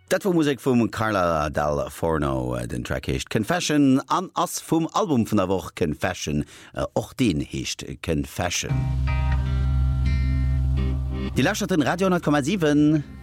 Dat war Musik vum Carla Del Forno den Track hecht Confession an ass vum Album vun der Woche Confession och den hecht Confession. Die Lauscher den Radio 10,7